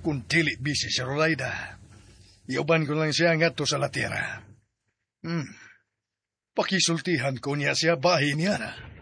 Kung dili busy si Rolayda, iuban ko lang siya ngadto sa latira. Pakisultihan ko niya siya bahay niya na.